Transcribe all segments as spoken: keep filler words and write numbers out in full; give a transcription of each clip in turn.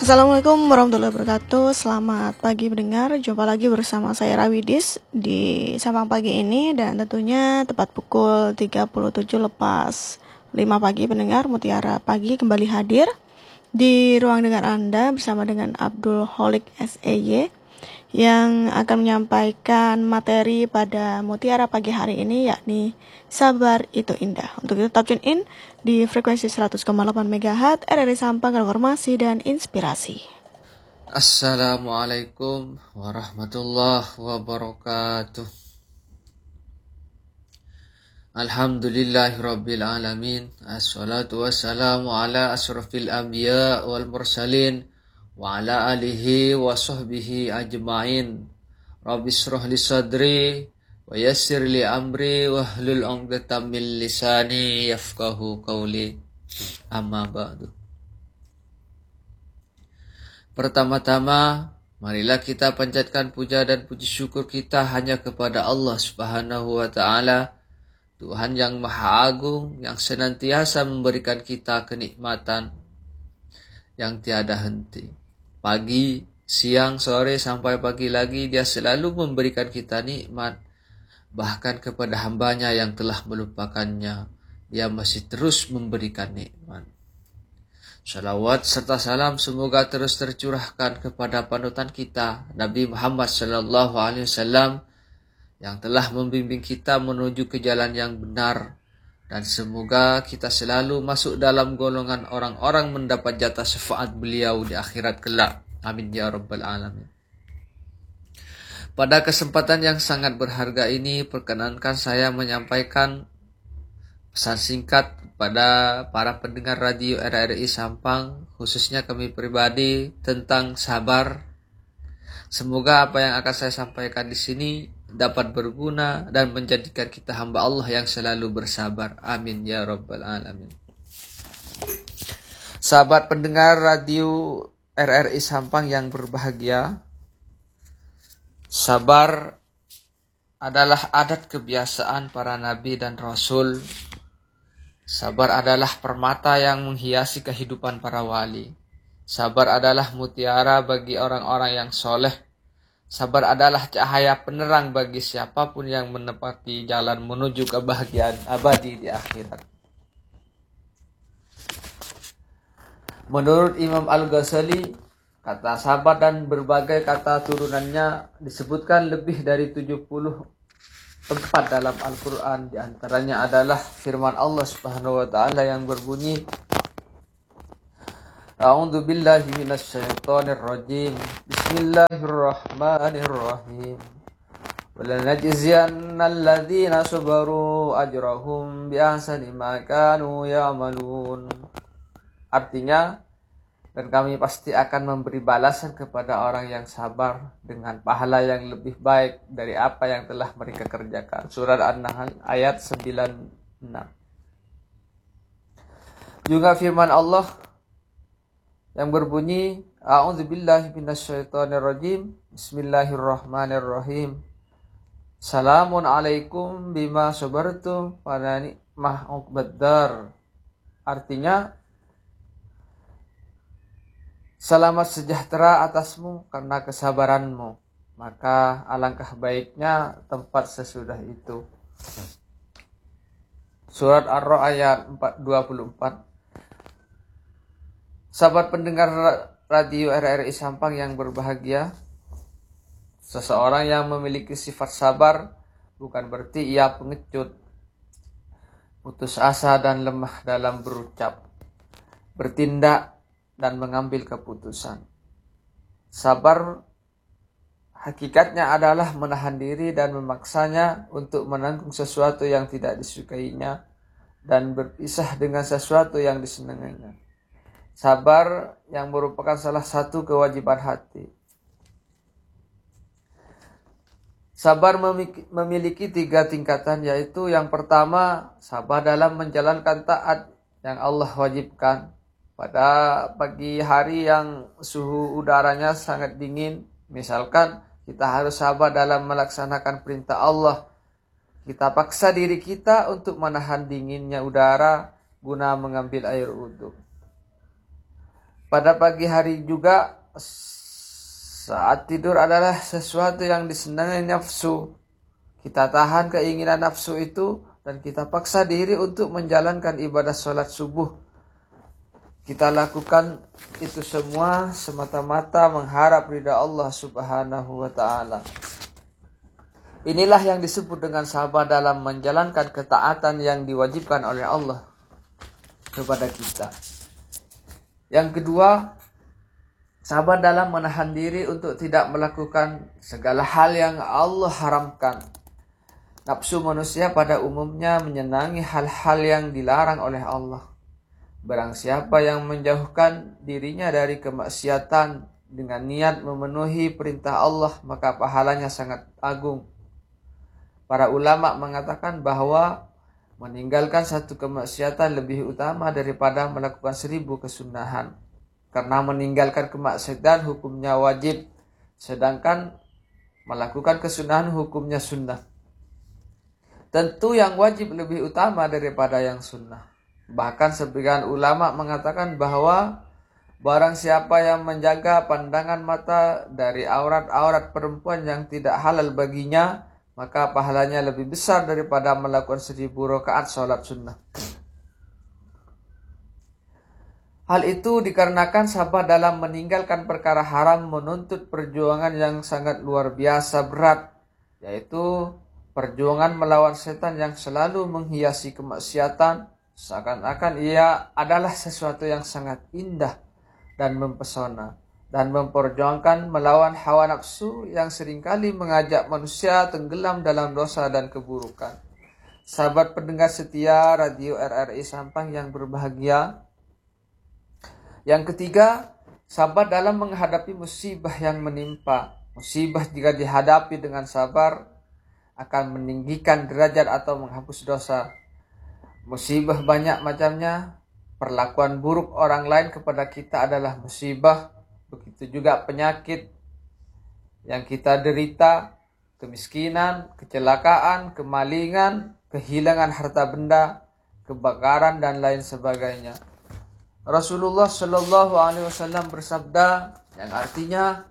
Assalamualaikum warahmatullahi wabarakatuh. Selamat pagi pendengar. Jumpa lagi bersama saya Rawidis di Sabang pagi ini, dan tentunya tepat pukul tiga puluh tujuh lepas lima pagi pendengar Mutiara Pagi kembali hadir di ruang dengar Anda bersama dengan Abdul Holik S E Y yang akan menyampaikan materi pada Mutiara Pagi hari ini, yakni Sabar Itu Indah. Untuk itu tetap tune in di frekuensi seratus koma delapan megahertz R R I Sampang, informasi dan inspirasi. Assalamualaikum warahmatullahi wabarakatuh. Alhamdulillahirabbil alamin. Assalatu wassalamu ala asrafil anbiya wal mursalin wa ala alihi wa sahbihi ajmain. Rabbi shrah li sadri wa yassir li amri wahlul 'uqdatam min lisani yafqahu qawli. Amma ba'du. Pertama-tama, marilah kita panjatkan puja dan puji syukur kita hanya kepada Allah Subhanahu wa Ta'ala, Tuhan yang Maha Agung, yang senantiasa memberikan kita kenikmatan yang tiada henti. Pagi, siang, sore, sampai pagi lagi, Dia selalu memberikan kita nikmat. Bahkan kepada hambanya yang telah melupakannya, Dia masih terus memberikan nikmat. Salawat serta salam semoga terus tercurahkan kepada panutan kita, Nabi Muhammad Sallallahu Alaihi Wasallam, yang telah membimbing kita menuju ke jalan yang benar, dan semoga kita selalu masuk dalam golongan orang-orang mendapat jatah syafaat beliau di akhirat kelak. Amin ya rabbal alamin. Pada kesempatan yang sangat berharga ini, perkenankan saya menyampaikan pesan singkat kepada para pendengar radio R R I Sampang, khususnya kami pribadi, tentang sabar. Semoga apa yang akan saya sampaikan di sini dapat berguna dan menjadikan kita hamba Allah yang selalu bersabar. Amin ya rabbal alamin. Sahabat pendengar radio R R I Sampang yang berbahagia, sabar adalah adat kebiasaan para nabi dan rasul. Sabar adalah permata yang menghiasi kehidupan para wali. Sabar adalah mutiara bagi orang-orang yang soleh. Sabar adalah cahaya penerang bagi siapapun yang menepati jalan menuju kebahagiaan abadi di akhirat. Menurut Imam Al-Ghazali, kata sabar dan berbagai kata turunannya disebutkan lebih dari tujuh puluh tempat dalam Al-Quran. Di antaranya adalah firman Allah Subhanahu wa Ta'ala yang berbunyi, A'udzu billahi minasyaitonir rajim. Bismillahirrahmanirrahim. Walanajziyannal ladzina sabaru ajrahum bi ahsani ma kanu ya'malun. Artinya, dan kami pasti akan memberi balasan kepada orang yang sabar dengan pahala yang lebih baik dari apa yang telah mereka kerjakan. Surat An-Nahl ayat sembilan puluh enam. Juga firman Allah yang berbunyi, A'udzubillahi minasyaitonirrajim. Bismillahirrahmanirrahim. Salamun alaikum bima sabartum wa ni'mah uqbaddar. Artinya, selamat sejahtera atasmu karena kesabaranmu, maka alangkah baiknya tempat sesudah itu. Surat Ar-Ra ayat dua puluh empat. Sahabat pendengar radio R R I Sampang yang berbahagia, seseorang yang memiliki sifat sabar bukan berarti ia pengecut, putus asa dan lemah dalam berucap, bertindak, dan mengambil keputusan. Sabar hakikatnya adalah menahan diri dan memaksanya untuk menanggung sesuatu yang tidak disukainya dan berpisah dengan sesuatu yang disenanginya. Sabar yang merupakan salah satu kewajiban hati. Sabar memiliki tiga tingkatan, yaitu yang pertama, sabar dalam menjalankan taat yang Allah wajibkan. Pada pagi hari yang suhu udaranya sangat dingin, misalkan kita harus sabar dalam melaksanakan perintah Allah. Kita paksa diri kita untuk menahan dinginnya udara guna mengambil air wudhu. Pada pagi hari juga, saat tidur adalah sesuatu yang disenangi nafsu. Kita tahan keinginan nafsu itu dan kita paksa diri untuk menjalankan ibadah sholat subuh. Kita lakukan itu semua semata-mata mengharap ridha Allah Subhanahu wa ta'ala. Inilah yang disebut dengan sabar dalam menjalankan ketaatan yang diwajibkan oleh Allah kepada kita. Yang kedua, sabar dalam menahan diri untuk tidak melakukan segala hal yang Allah haramkan. Nafsu manusia pada umumnya menyenangi hal-hal yang dilarang oleh Allah. Barang siapa yang menjauhkan dirinya dari kemaksiatan dengan niat memenuhi perintah Allah, maka pahalanya sangat agung. Para ulama mengatakan bahwa meninggalkan satu kemaksiatan lebih utama daripada melakukan seribu kesunahan. Karena meninggalkan kemaksiatan hukumnya wajib, sedangkan melakukan kesunahan hukumnya sunnah. Tentu yang wajib lebih utama daripada yang sunnah. Bahkan sebagian ulama mengatakan bahwa barang siapa yang menjaga pandangan mata dari aurat-aurat perempuan yang tidak halal baginya, maka pahalanya lebih besar daripada melakukan seribu rakaat sholat sunnah. Hal itu dikarenakan sabar dalam meninggalkan perkara haram menuntut perjuangan yang sangat luar biasa berat, yaitu perjuangan melawan setan yang selalu menghiasi kemaksiatan, seakan-akan ia adalah sesuatu yang sangat indah dan mempesona, dan memperjuangkan melawan hawa nafsu yang seringkali mengajak manusia tenggelam dalam dosa dan keburukan. Sahabat pendengar setia Radio R R I Sampang yang berbahagia, yang ketiga, sabar dalam menghadapi musibah yang menimpa. Musibah jika dihadapi dengan sabar akan meninggikan derajat atau menghapus dosa. Musibah banyak macamnya. Perlakuan buruk orang lain kepada kita adalah musibah. Begitu juga penyakit yang kita derita, kemiskinan, kecelakaan, kemalingan, kehilangan harta benda, kebakaran, dan lain sebagainya. Rasulullah Shallallahu Alaihi Wasallam bersabda, yang artinya,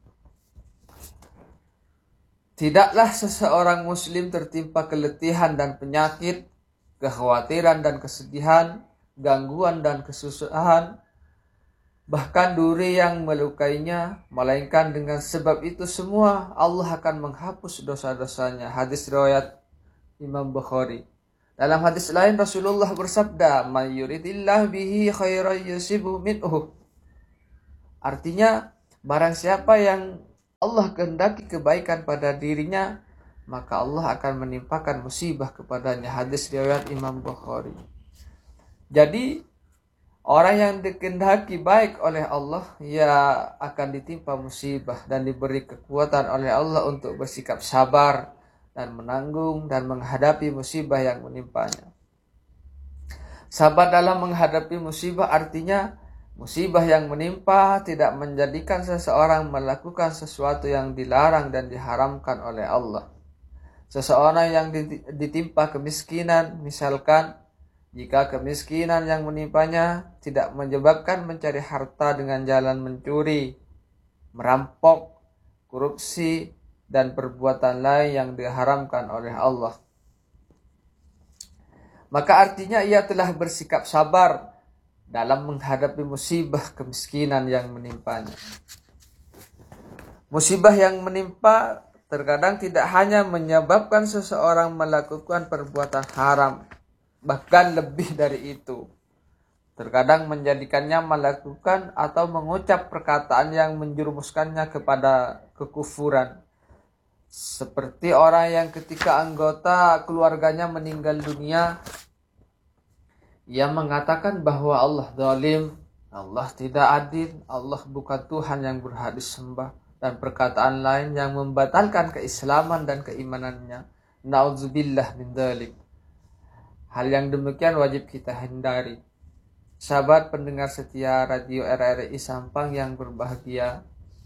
tidaklah seseorang muslim tertimpa keletihan dan penyakit, kekhawatiran dan kesedihan, gangguan dan kesusahan, bahkan duri yang melukainya, melainkan dengan sebab itu semua Allah akan menghapus dosa-dosanya. Hadis riwayat Imam Bukhari. Dalam hadis lain Rasulullah bersabda, "May yuridillahu bihi khairan yusibhu minhu." Artinya, barang siapa yang Allah kehendaki kebaikan pada dirinya, maka Allah akan menimpakan musibah kepadanya. Hadis riwayat Imam Bukhari. Jadi, orang yang dikehendaki baik oleh Allah, ia akan ditimpa musibah dan diberi kekuatan oleh Allah untuk bersikap sabar dan menanggung dan menghadapi musibah yang menimpanya. Sabar dalam menghadapi musibah artinya musibah yang menimpa tidak menjadikan seseorang melakukan sesuatu yang dilarang dan diharamkan oleh Allah. Seseorang yang ditimpa kemiskinan, misalkan, jika kemiskinan yang menimpanya tidak menyebabkan mencari harta dengan jalan mencuri, merampok, korupsi, dan perbuatan lain yang diharamkan oleh Allah, maka artinya ia telah bersikap sabar dalam menghadapi musibah kemiskinan yang menimpanya. Musibah yang menimpa terkadang tidak hanya menyebabkan seseorang melakukan perbuatan haram, bahkan lebih dari itu. Terkadang menjadikannya melakukan atau mengucap perkataan yang menjerumuskannya kepada kekufuran. Seperti orang yang ketika anggota keluarganya meninggal dunia, ia mengatakan bahwa Allah zalim, Allah tidak adil, Allah bukan Tuhan yang berhak disembah, dan perkataan lain yang membatalkan keislaman dan keimanannya. Na'udzubillah min dzalik. Hal yang demikian wajib kita hindari. Sahabat pendengar setia Radio R R I Sampang yang berbahagia,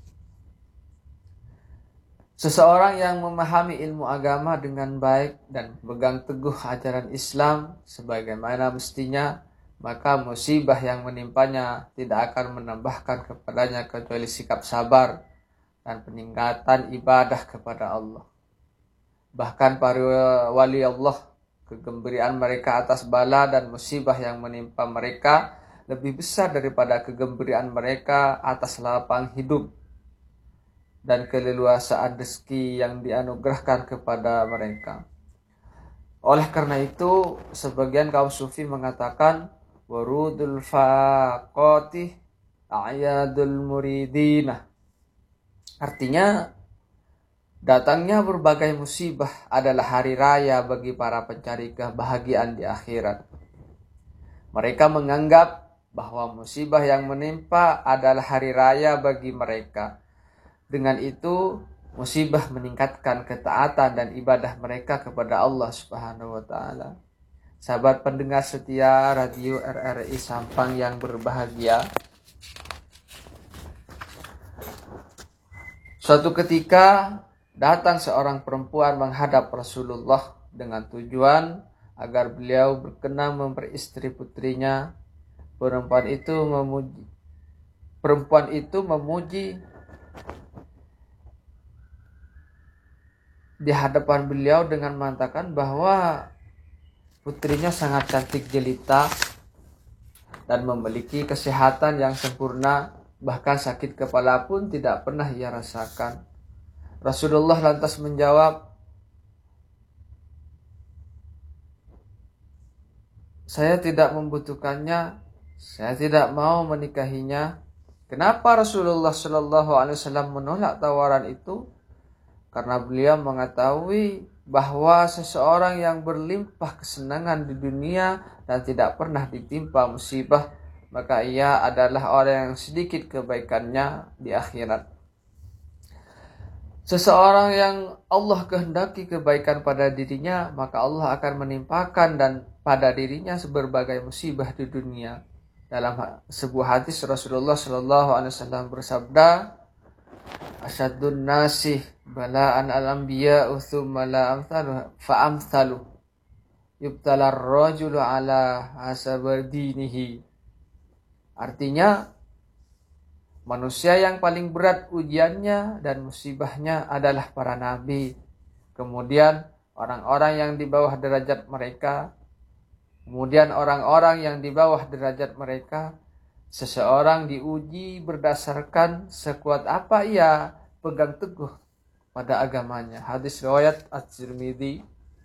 seseorang yang memahami ilmu agama dengan baik dan pegang teguh ajaran Islam sebagaimana mestinya, maka musibah yang menimpanya tidak akan menambahkan kepadanya kecuali sikap sabar dan peningkatan ibadah kepada Allah. Bahkan para wali Allah, kegembiraan mereka atas bala dan musibah yang menimpa mereka lebih besar daripada kegembiraan mereka atas lapang hidup dan keleluasaan rezeki yang dianugerahkan kepada mereka. Oleh karena itu, sebagian kaum sufi mengatakan warudul faqati a'yadul muridina. Artinya, datangnya berbagai musibah adalah hari raya bagi para pencari kebahagiaan di akhirat. Mereka menganggap bahwa musibah yang menimpa adalah hari raya bagi mereka. Dengan itu, musibah meningkatkan ketaatan dan ibadah mereka kepada Allah Subhanahu wa taala. Sahabat pendengar setia Radio R R I Sampang yang berbahagia, suatu ketika datang seorang perempuan menghadap Rasulullah dengan tujuan agar beliau berkenan memperistri putrinya. Perempuan itu memuji perempuan itu memuji di hadapan beliau dengan mengatakan bahwa putrinya sangat cantik jelita dan memiliki kesehatan yang sempurna, bahkan sakit kepala pun tidak pernah ia rasakan. Rasulullah lantas menjawab, "Saya tidak membutuhkannya, saya tidak mau menikahinya." Kenapa Rasulullah Shallallahu Alaihi Wasallam menolak tawaran itu? Karena beliau mengetahui bahwa seseorang yang berlimpah kesenangan di dunia dan tidak pernah ditimpa musibah, maka ia adalah orang yang sedikit kebaikannya di akhirat. Seseorang yang Allah kehendaki kebaikan pada dirinya, maka Allah akan menimpakan dan pada dirinya berbagai musibah di dunia. Dalam sebuah hadis Rasulullah Shallallahu Alaihi Wasallam bersabda, "Asyadun nasih bala'an al-anbiya thumma la amthalu fa amthalu yubtala ar-rajulu ala hasab dinihi." Artinya, manusia yang paling berat ujiannya dan musibahnya adalah para nabi. Kemudian orang-orang yang di bawah derajat mereka. Kemudian orang-orang yang di bawah derajat mereka. Seseorang diuji berdasarkan sekuat apa ia pegang teguh pada agamanya. Hadis riwayat At-Tirmidzi.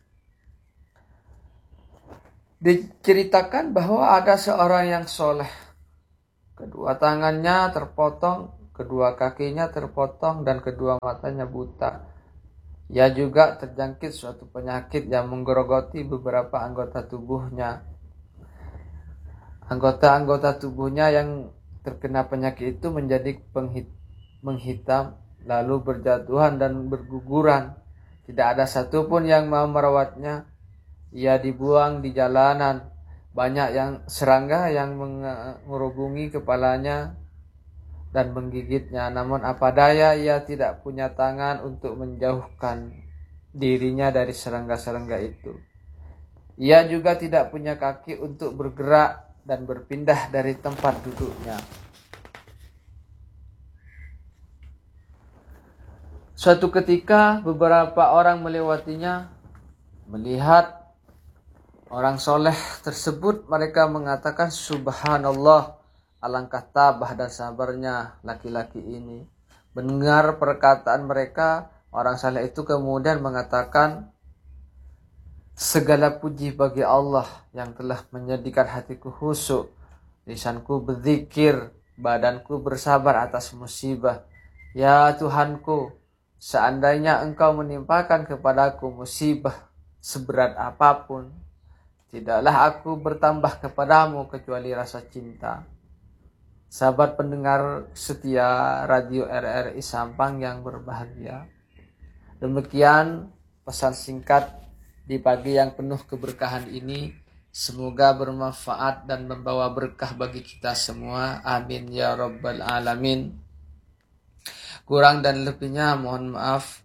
Diceritakan bahwa ada seorang yang soleh. Kedua tangannya terpotong, kedua kakinya terpotong, dan kedua matanya buta. Ia juga terjangkit suatu penyakit yang menggerogoti beberapa anggota tubuhnya. Anggota-anggota tubuhnya yang terkena penyakit itu menjadi penghit, menghitam, lalu berjatuhan dan berguguran. Tidak ada satupun yang mau merawatnya. Ia dibuang di jalanan. Banyak yang serangga yang mengerubungi kepalanya dan menggigitnya. Namun apa daya, ia tidak punya tangan untuk menjauhkan dirinya dari serangga-serangga itu. Ia juga tidak punya kaki untuk bergerak dan berpindah dari tempat duduknya. Suatu ketika beberapa orang melewatinya, melihat orang soleh tersebut, mereka mengatakan, "Subhanallah, alangkah tabah dan sabarnya laki-laki ini." Mendengar perkataan mereka, orang soleh itu kemudian mengatakan, "Segala puji bagi Allah yang telah menjadikan hatiku khusyuk, lisanku berzikir, badanku bersabar atas musibah. Ya Tuhanku, seandainya Engkau menimpakan kepadaku musibah seberat apapun, tidaklah aku bertambah kepadamu kecuali rasa cinta." Sahabat pendengar setia Radio R R I Sampang yang berbahagia, demikian pesan singkat di pagi yang penuh keberkahan ini. Semoga bermanfaat dan membawa berkah bagi kita semua. Amin ya rabbal alamin. Kurang dan lebihnya mohon maaf.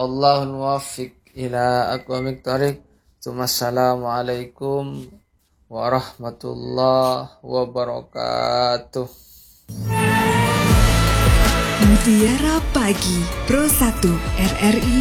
Wallahul muwaffiq ila aqwamit thoriq. Wassalamualaikum warahmatullahi wabarakatuh. Mutiara Pagi Pro satu R R I